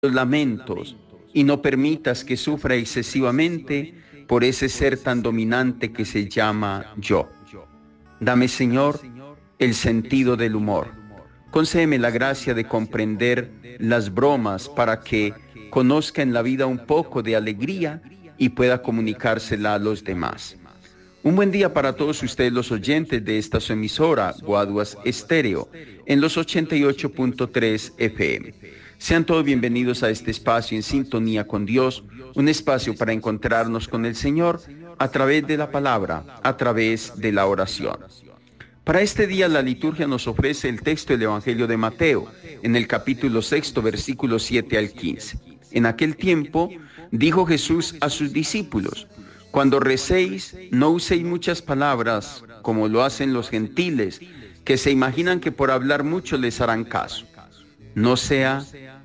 los lamentos y no permitas que sufra excesivamente por ese ser tan dominante que se llama yo. Dame, Señor, el sentido del humor. Concédeme la gracia de comprender las bromas para que conozca en la vida un poco de alegría y pueda comunicársela a los demás. Un buen día para todos ustedes los oyentes de esta su emisora, Guaduas Estéreo, en los 88.3 FM. Sean todos bienvenidos a este espacio en sintonía con Dios, un espacio para encontrarnos con el Señor a través de la palabra, a través de la oración. Para este día la liturgia nos ofrece el texto del Evangelio de Mateo, en el capítulo 6, versículos 7 al 15. En aquel tiempo dijo Jesús a sus discípulos: cuando recéis, no uséis muchas palabras, como lo hacen los gentiles, que se imaginan que por hablar mucho les harán caso. No sean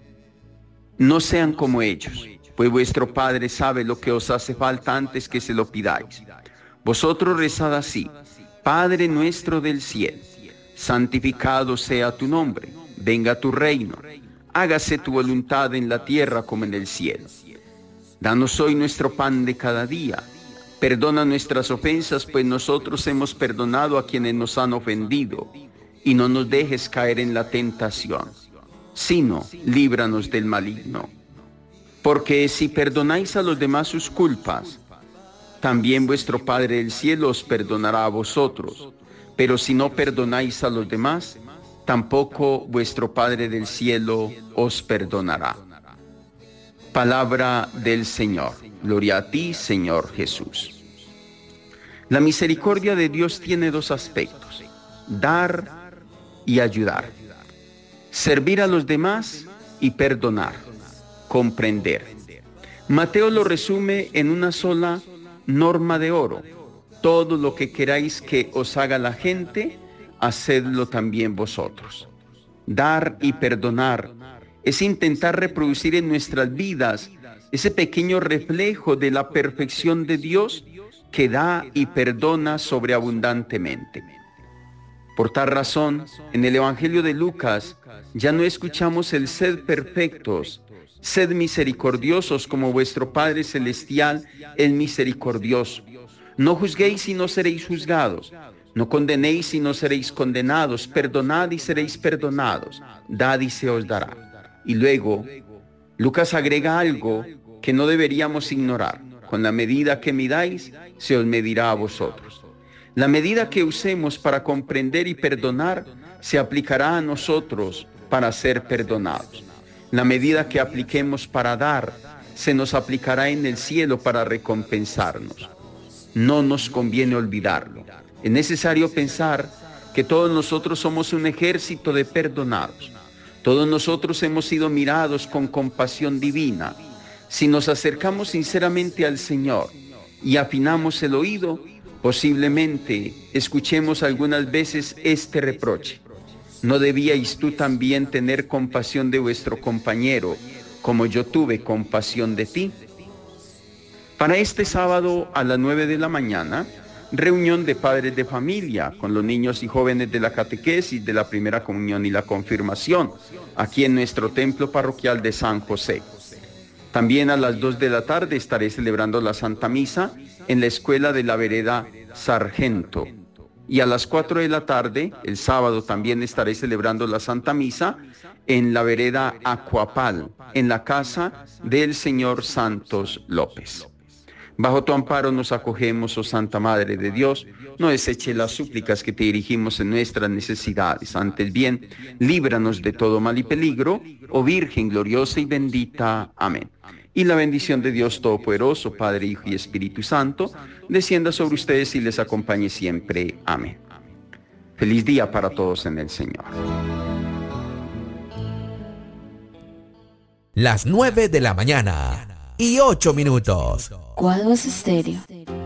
como ellos, pues vuestro Padre sabe lo que os hace falta antes que se lo pidáis. Vosotros rezad así: Padre nuestro del cielo, santificado sea tu nombre, venga tu reino, hágase tu voluntad en la tierra como en el cielo. Danos hoy nuestro pan de cada día. Perdona nuestras ofensas, pues nosotros hemos perdonado a quienes nos han ofendido. Y no nos dejes caer en la tentación, sino líbranos del maligno. Porque si perdonáis a los demás sus culpas, también vuestro Padre del cielo os perdonará a vosotros. Pero si no perdonáis a los demás, tampoco vuestro Padre del cielo os perdonará. Palabra del Señor. Gloria a ti, Señor Jesús. La misericordia de Dios tiene dos aspectos: dar y ayudar, servir a los demás y perdonar, comprender. Mateo lo resume en una sola norma de oro: todo lo que queráis que os haga la gente, hacedlo también vosotros. Dar y perdonar es intentar reproducir en nuestras vidas ese pequeño reflejo de la perfección de Dios que da y perdona sobreabundantemente. Por tal razón, en el Evangelio de Lucas ya no escuchamos el sed perfectos, sed misericordiosos como vuestro Padre Celestial es misericordioso. No juzguéis y no seréis juzgados, no condenéis y no seréis condenados, perdonad y seréis perdonados, dad y se os dará. Y luego, Lucas agrega algo que no deberíamos ignorar: con la medida que midáis, se os medirá a vosotros. La medida que usemos para comprender y perdonar, se aplicará a nosotros para ser perdonados. La medida que apliquemos para dar, se nos aplicará en el cielo para recompensarnos. No nos conviene olvidarlo. Es necesario pensar que todos nosotros somos un ejército de perdonados. Todos nosotros hemos sido mirados con compasión divina. Si nos acercamos sinceramente al Señor y afinamos el oído, posiblemente escuchemos algunas veces este reproche: ¿no debíais tú también tener compasión de vuestro compañero, como yo tuve compasión de ti? Para este sábado a las 9 de la mañana, reunión de padres de familia con los niños y jóvenes de la catequesis, de la primera comunión y la confirmación, aquí en nuestro templo parroquial de San José. También a las 2 de la tarde estaré celebrando la Santa Misa en la escuela de la vereda Sargento. Y a las 4 de la tarde, el sábado, también estaré celebrando la Santa Misa en la vereda Acuapal, en la casa del señor Santos López. Bajo tu amparo nos acogemos, oh Santa Madre de Dios. No deseches las súplicas que te dirigimos en nuestras necesidades. Antes bien, líbranos de todo mal y peligro, oh Virgen gloriosa y bendita. Amén. Y la bendición de Dios Todopoderoso, Padre, Hijo y Espíritu Santo, descienda sobre ustedes y les acompañe siempre. Amén. Feliz día para todos en el Señor. Las 9 de la mañana y 8 minutos. Guaduas Estéreo.